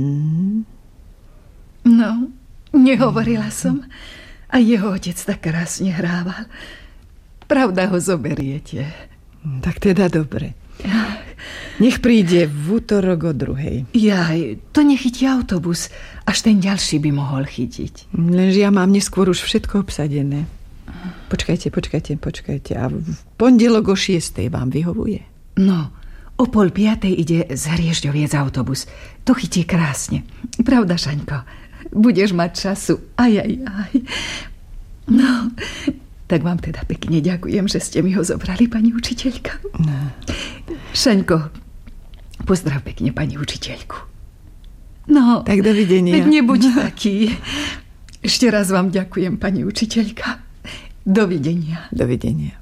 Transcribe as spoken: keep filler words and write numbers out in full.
Mm. No, nehovorila som. A jeho otec tak krásne hrával. Pravda, ho zoberiete. Tak teda dobre. Nech príde v útorok o druhej. Jaj, to nechytí autobus. Až ten ďalší by mohol chytiť. Lenže ja mám neskôr už všetko obsadené. Počkajte, počkajte, počkajte. A v pondelok o šiestej vám vyhovuje? No, o pol piatej ide z Hriežďoviec autobus. To chytí krásne. Pravda, Šaňko? Budeš mať času. Aj, aj, aj. No, tak vám teda pekne ďakujem, že ste mi ho zobrali, pani učiteľka. No. Šaňko, pozdrav pekne pani učiteľku. No, tak dovidenia. Veď nebuď taký. Ešte raz vám ďakujem, pani učiteľka. Dovidenia. Dovidenia.